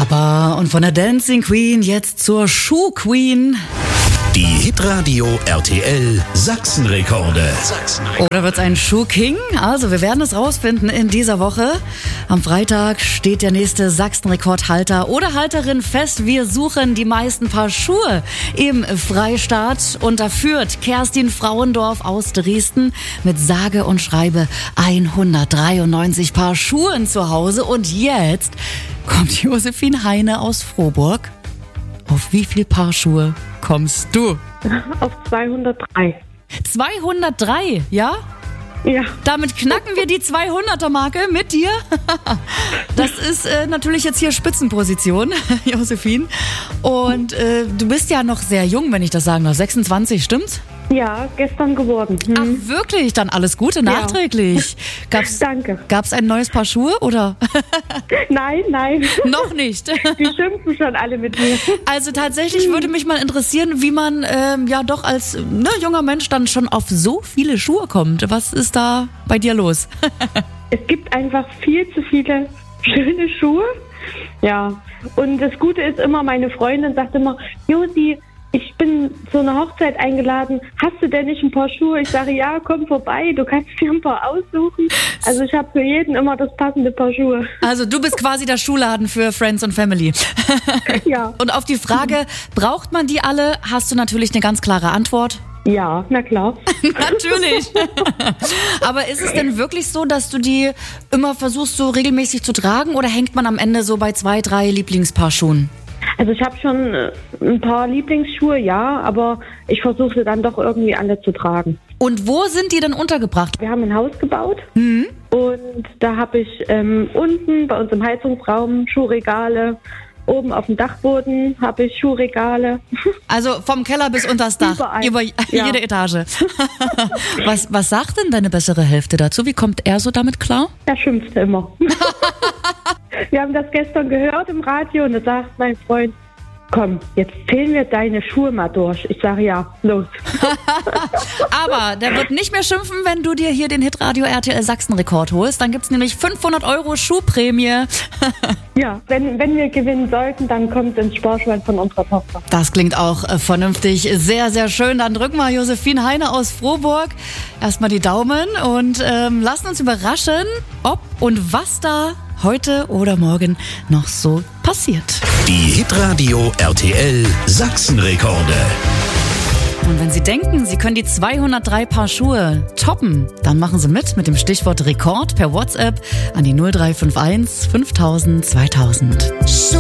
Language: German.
Wunderbar. Und von der Dancing Queen jetzt zur Schuh Queen. Die Hitradio RTL Sachsenrekorde. Oder wird's ein Schuh King? Also, wir werden es rausfinden in dieser Woche. Am Freitag steht der nächste Sachsenrekordhalter oder Halterin fest. Wir suchen die meisten Paar Schuhe im Freistaat. Und da führt Kerstin Frauendorf aus Dresden mit sage und schreibe 193 Paar Schuhen zu Hause. Und jetzt kommt Josephine Heine aus Frohburg. Auf wie viel Paar Schuhe kommst du? Auf 203. 203, ja? Ja. Damit knacken wir die 200er-Marke mit dir. Das ist natürlich jetzt hier Spitzenposition, Josephine. Und du bist ja noch sehr jung, wenn ich das sagen darf. 26, stimmt's? Ja, gestern geworden. Ach, wirklich? Dann alles Gute nachträglich. Danke. Gab's ein neues Paar Schuhe, oder? Nein. Noch nicht. Die schimpfen schon alle mit mir. Also tatsächlich würde mich mal interessieren, wie man ja doch als junger Mensch dann schon auf so viele Schuhe kommt. Was ist da bei dir los? Es gibt einfach viel zu viele schöne Schuhe. Ja, und das Gute ist immer, meine Freundin sagt immer, Josi, ich bin zu einer Hochzeit eingeladen. Hast du denn nicht ein paar Schuhe? Ich sage, ja, komm vorbei. Du kannst dir ein paar aussuchen. Also ich habe für jeden immer das passende Paar Schuhe. Also du bist quasi der Schuhladen für Friends und Family. Ja. Und auf die Frage, braucht man die alle, hast du natürlich eine ganz klare Antwort. Ja, na klar. Natürlich. Aber ist es denn wirklich so, dass du die immer versuchst, so regelmäßig zu tragen? Oder hängt man am Ende so bei 2, 3 Lieblingspaar Schuhen? Also ich habe schon ein paar Lieblingsschuhe, ja, aber ich versuche sie dann doch irgendwie alle zu tragen. Und wo sind die denn untergebracht? Wir haben ein Haus gebaut und da habe ich unten bei uns im Heizungsraum Schuhregale. Oben auf dem Dachboden habe ich Schuhregale. Also vom Keller bis unters Dach, Überall. über jede Etage. Was sagt denn deine bessere Hälfte dazu? Wie kommt er so damit klar? Er schimpft immer. Wir haben das gestern gehört im Radio und da sagt mein Freund, komm, jetzt zählen wir deine Schuhe mal durch. Ich sage, ja, los. Aber der wird nicht mehr schimpfen, wenn du dir hier den Hitradio RTL Sachsen-Rekord holst. Dann gibt's nämlich 500 € Schuhprämie. Ja, wenn wir gewinnen sollten, dann kommt ins Sparschwein von unserer Tochter. Das klingt auch vernünftig. Sehr, sehr schön. Dann drücken wir Josephine Heine aus Frohburg erstmal die Daumen und lassen uns überraschen, ob und was da heute oder morgen noch so passiert. Die Hitradio RTL Sachsenrekorde. Und wenn Sie denken, Sie können die 203 Paar Schuhe toppen, dann machen Sie mit dem Stichwort Rekord per WhatsApp an die 0351 5000 2000.